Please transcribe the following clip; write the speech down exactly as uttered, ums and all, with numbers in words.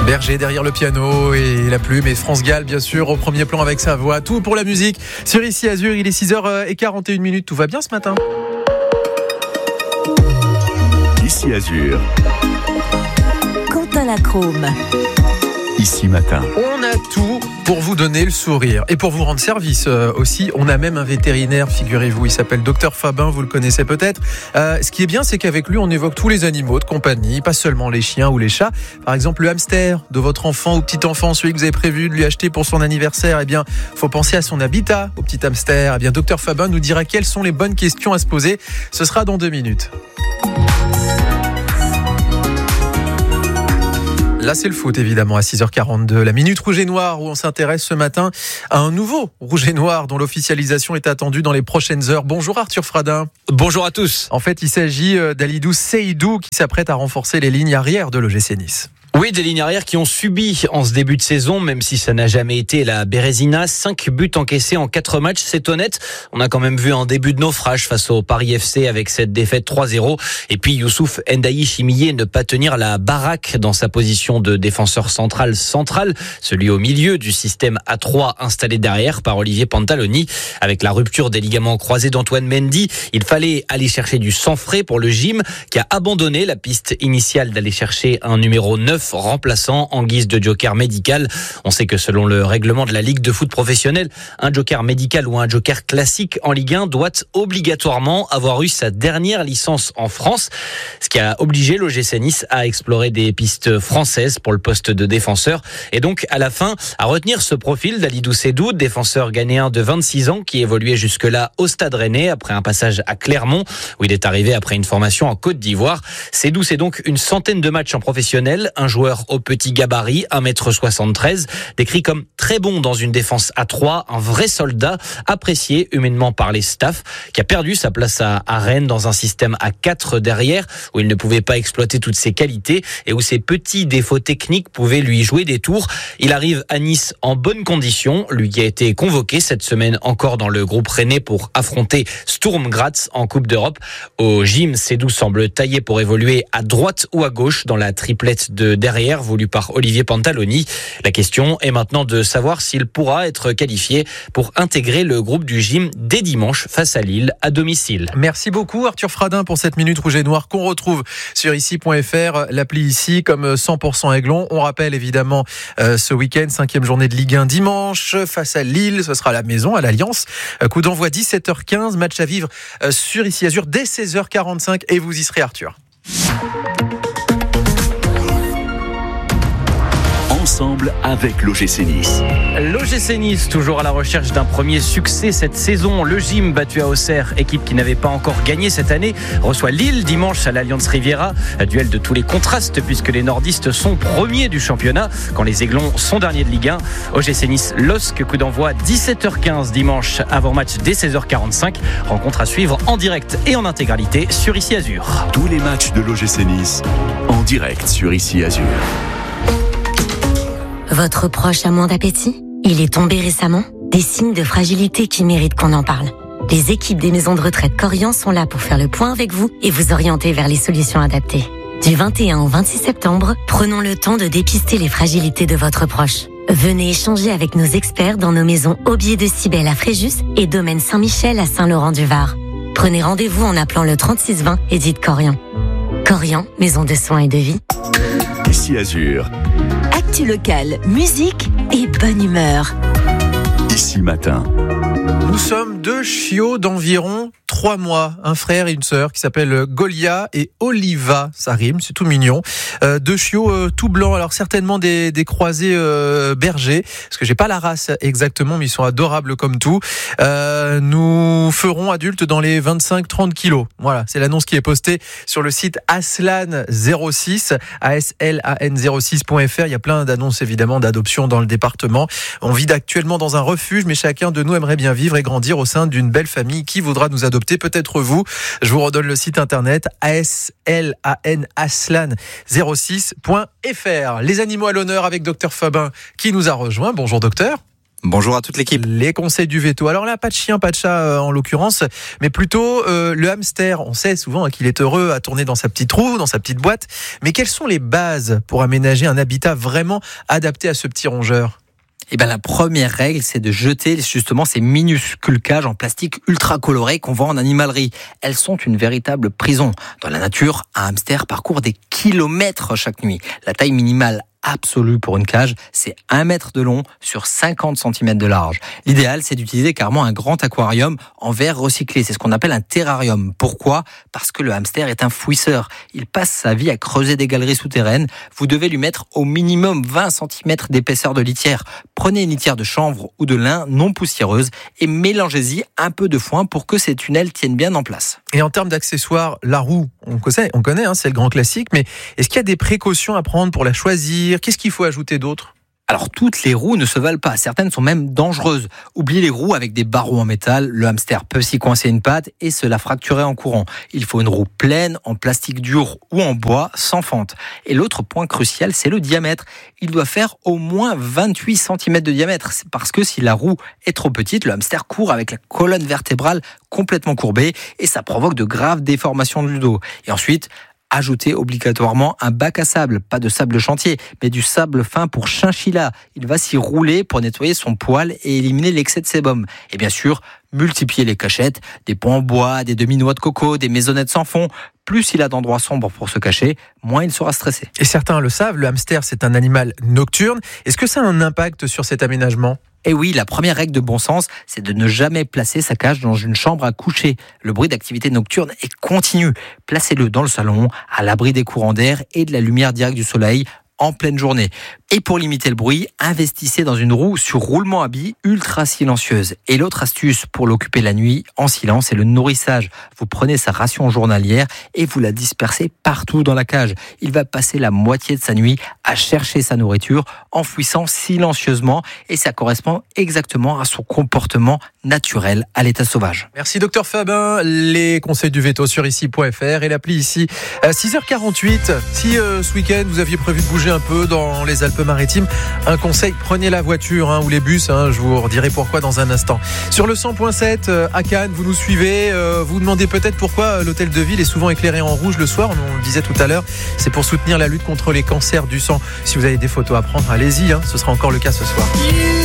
Berger derrière le piano et la plume, et France Gall bien sûr au premier plan avec sa voix. Tout pour la musique sur Ici Azur. Il est six heures quarante et une minutes. Tout va bien ce matin. Ici Azur. Quentin Lacrome. Ici matin. On a tout pour vous donner le sourire et pour vous rendre service euh, aussi. On a même un vétérinaire, figurez-vous. Il s'appelle docteur Fabin, vous le connaissez peut-être. Euh, ce qui est bien, c'est qu'avec lui, on évoque tous les animaux de compagnie, pas seulement les chiens ou les chats. Par exemple, le hamster de votre enfant ou petit enfant, celui que vous avez prévu de lui acheter pour son anniversaire. Eh bien, faut penser à son habitat, au petit hamster. Eh bien, docteur Fabin nous dira quelles sont les bonnes questions à se poser. Ce sera dans deux minutes. Là, c'est le foot, évidemment, à six heures quarante-deux. La Minute Rouge et Noir, où on s'intéresse ce matin à un nouveau Rouge et Noir dont l'officialisation est attendue dans les prochaines heures. Bonjour Arthur Fradin. Bonjour à tous. En fait, il s'agit d'Alidou Seydou qui s'apprête à renforcer les lignes arrières de l'O G C Nice. Oui, des lignes arrières qui ont subi en ce début de saison, même si ça n'a jamais été la Bérésina. Cinq buts encaissés en quatre matchs, c'est honnête. On a quand même vu un début de naufrage face au Paris F C avec cette défaite trois zéro. Et puis Youssouf Ndaye Chimillé ne pas tenir la baraque dans sa position de défenseur central central, celui au milieu du système A trois installé derrière par Olivier Pantaloni. Avec la rupture des ligaments croisés d'Antoine Mendy, il fallait aller chercher du sang frais pour le gym qui a abandonné la piste initiale d'aller chercher un numéro neuf remplaçant en guise de joker médical. On sait que selon le règlement de la Ligue de foot professionnelle, un joker médical ou un joker classique en Ligue un doit obligatoirement avoir eu sa dernière licence en France, ce qui a obligé l'O G C Nice à explorer des pistes françaises pour le poste de défenseur et donc à la fin à retenir ce profil d'Alidou Seydou, défenseur ghanéen de vingt-six ans qui évoluait jusque-là au Stade Rennais après un passage à Clermont où il est arrivé après une formation en Côte d'Ivoire. Seydou, c'est donc une centaine de matchs en professionnel, un joueur au petit gabarit, un mètre soixante-treize, décrit comme très bon dans une défense à trois, un vrai soldat, apprécié humainement par les staffs, qui a perdu sa place à, à Rennes dans un système à quatre derrière, où il ne pouvait pas exploiter toutes ses qualités et où ses petits défauts techniques pouvaient lui jouer des tours. Il arrive à Nice en bonne condition, lui qui a été convoqué cette semaine encore dans le groupe rennais pour affronter Sturm Graz en Coupe d'Europe. Au gym, Seydou semble taillé pour évoluer à droite ou à gauche dans la triplette de derrière voulu par Olivier Pantaloni. La question est maintenant de savoir s'il pourra être qualifié pour intégrer le groupe du gym dès dimanche face à Lille à domicile. Merci beaucoup Arthur Fradin pour cette Minute Rouge et Noir qu'on retrouve sur ici point f r, l'appli Ici comme cent pour cent Aiglon. On rappelle évidemment euh, ce week-end, cinquième journée de Ligue un dimanche face à Lille. Ce sera à la maison, à l'Alliance. Euh, coup d'envoi dix-sept heures quinze, match à vivre euh, sur Ici Azur dès seize heures quarante-cinq et vous y serez Arthur. Ensemble avec l'O G C Nice. L'O G C Nice, toujours à la recherche d'un premier succès cette saison. Le gym battu à Auxerre, équipe qui n'avait pas encore gagné cette année, reçoit Lille dimanche à l'Alliance Riviera. Duel de tous les contrastes puisque les nordistes sont premiers du championnat quand les Aiglons sont derniers de Ligue un. O G C Nice, L O S C, coup d'envoi dix-sept heures quinze dimanche, avant match dès seize heures quarante-cinq. Rencontre à suivre en direct et en intégralité sur Ici Azur. Tous les matchs de l'O G C Nice en direct sur Ici Azur. Votre proche a moins d'appétit ? Il est tombé récemment ? Des signes de fragilité qui méritent qu'on en parle. Les équipes des maisons de retraite Corian sont là pour faire le point avec vous et vous orienter vers les solutions adaptées. Du vingt et un au vingt-six septembre, prenons le temps de dépister les fragilités de votre proche. Venez échanger avec nos experts dans nos maisons Aubier de Cybèle à Fréjus et Domaine Saint-Michel à Saint-Laurent-du-Var. Prenez rendez-vous en appelant le trente-six vingt et dites Corian. Corian, maison de soins et de vie. Ici Azur. Actu local, musique et bonne humeur. Ici matin. Nous sommes deux chiots d'environ trois mois, un frère et une sœur qui s'appellent Golia et Oliva, ça rime, c'est tout mignon. Euh, deux chiots euh, tout blancs, alors certainement des, des croisés euh, bergers, parce que j'ai pas la race exactement, mais ils sont adorables comme tout. Euh, nous ferons adultes dans les vingt-cinq à trente kilos. Voilà, c'est l'annonce qui est postée sur le site Aslan zéro six, A S L A N zéro six point f r. Il y a plein d'annonces évidemment d'adoption dans le département. On vit actuellement dans un refuge, mais chacun de nous aimerait bien vivre et grandir au sein d'une belle famille qui voudra nous adopter. Peut-être vous. Je vous redonne le site internet A S L A N Aslan zéro six point f r. Les animaux à l'honneur avec docteur Fabin qui nous a rejoint. Bonjour docteur. Bonjour à toute l'équipe. Les conseils du veto. Alors là, pas de chien, pas de chat euh, en l'occurrence, mais plutôt euh, le hamster. On sait souvent hein, qu'il est heureux à tourner dans sa petite roue, dans sa petite boîte. Mais quelles sont les bases pour aménager un habitat vraiment adapté à ce petit rongeur ? Eh ben, la première règle, c'est de jeter justement ces minuscules cages en plastique ultra colorées qu'on vend en animalerie. Elles sont une véritable prison. Dans la nature, un hamster parcourt des kilomètres chaque nuit. La taille minimale absolue pour une cage, c'est un mètre de long sur cinquante centimètres de large. L'idéal, c'est d'utiliser carrément un grand aquarium en verre recyclé. C'est ce qu'on appelle un terrarium. Pourquoi ? Parce que le hamster est un fouisseur. Il passe sa vie à creuser des galeries souterraines. Vous devez lui mettre au minimum vingt centimètres d'épaisseur de litière. Prenez une litière de chanvre ou de lin non poussiéreuse et mélangez-y un peu de foin pour que ces tunnels tiennent bien en place. Et en termes d'accessoires, la roue, on connaît, on connaît hein, c'est le grand classique, mais est-ce qu'il y a des précautions à prendre pour la choisir ? Qu'est-ce qu'il faut ajouter d'autre ? Alors, toutes les roues ne se valent pas. Certaines sont même dangereuses. Oubliez les roues avec des barreaux en métal. Le hamster peut s'y coincer une patte et se la fracturer en courant. Il faut une roue pleine, en plastique dur ou en bois, sans fente. Et l'autre point crucial, c'est le diamètre. Il doit faire au moins vingt-huit centimètres de diamètre. C'est parce que si la roue est trop petite, le hamster court avec la colonne vertébrale complètement courbée et ça provoque de graves déformations du dos. Et ensuite, ajoutez obligatoirement un bac à sable, pas de sable de chantier, mais du sable fin pour chinchilla. Il va s'y rouler pour nettoyer son poil et éliminer l'excès de sébum. Et bien sûr, multipliez les cachettes, des ponts en bois, des demi-noix de coco, des maisonnettes sans fond. Plus il a d'endroits sombres pour se cacher, moins il sera stressé. Et certains le savent, le hamster c'est un animal nocturne. Est-ce que ça a un impact sur cet aménagement ? Et oui, la première règle de bon sens, c'est de ne jamais placer sa cage dans une chambre à coucher. Le bruit d'activité nocturne est continu. Placez-le dans le salon, à l'abri des courants d'air et de la lumière directe du soleil, en pleine journée. Et pour limiter le bruit, investissez dans une roue sur roulement à billes ultra silencieuse. Et l'autre astuce pour l'occuper la nuit en silence, c'est le nourrissage. Vous prenez sa ration journalière et vous la dispersez partout dans la cage. Il va passer la moitié de sa nuit à chercher sa nourriture en fouissant silencieusement et ça correspond exactement à son comportement naturel à l'état sauvage. Merci docteur Fabin. Les conseils du veto sur ici point f r et l'appli ici. À six heures quarante-huit, si euh, ce week-end vous aviez prévu de bouger un peu dans les Alpes-Maritimes, un conseil, prenez la voiture hein, ou les bus, hein, je vous redirai pourquoi dans un instant. Sur le cent point sept euh, à Cannes, vous nous suivez, euh, vous demandez peut-être pourquoi l'hôtel de ville est souvent éclairé en rouge le soir, on le disait tout à l'heure, c'est pour soutenir la lutte contre les cancers du sang. Si vous avez des photos à prendre, allez-y, hein, ce sera encore le cas ce soir.